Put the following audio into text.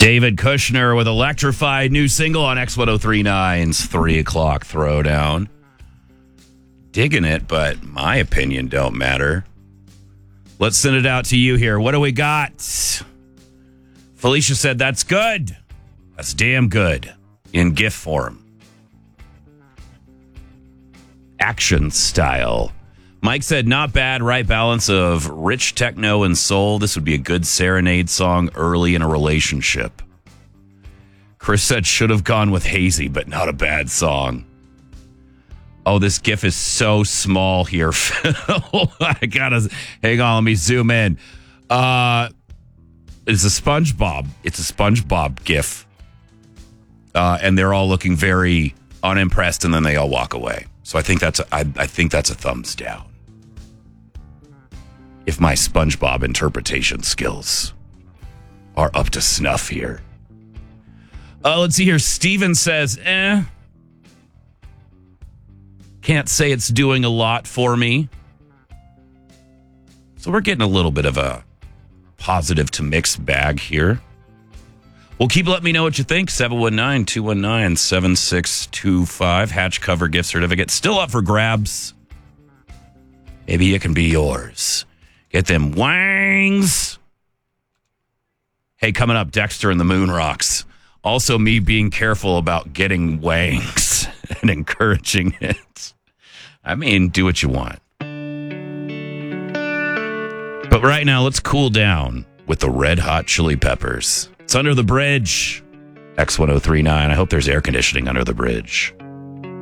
David Kushner with Electrified, new single on X1039's 3 o'clock throwdown. Digging it, but my opinion don't matter. Let's send it out to you here. What do we got? Felicia said, that's good. That's damn good. In GIF form. Action style. Mike said, not bad, right balance of rich techno and soul. This would be a good serenade song early in a relationship. Chris said, should have gone with Hazy, but not a bad song. Oh, this GIF is so small here, Phil. I gotta, hang on, let me zoom in. It's a SpongeBob. It's a SpongeBob GIF. And they're all looking very unimpressed, and then they all walk away. So I think that's a thumbs down. If my SpongeBob interpretation skills are up to snuff here. Let's see here. Steven says, can't say it's doing a lot for me. So we're getting a little bit of a positive to mixed bag here. Well, letting me know what you think. 719-219-7625. Hatch cover gift certificate. Still up for grabs. Maybe it can be yours. Get them wangs. Hey, coming up, Dexter and the Moon Rocks. Also, me being careful about getting wangs and encouraging it. I mean, do what you want. But right now, let's cool down with the Red Hot Chili Peppers. It's Under the Bridge. X1039. I hope there's air conditioning under the bridge.